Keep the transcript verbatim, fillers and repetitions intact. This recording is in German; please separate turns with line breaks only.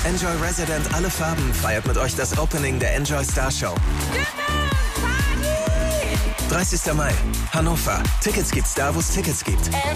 Enjoy Resident Alle Farben feiert mit euch das Opening der Enjoy Star Show. dreißigster Mai, Hannover. Tickets gibt's da, wo es Tickets gibt.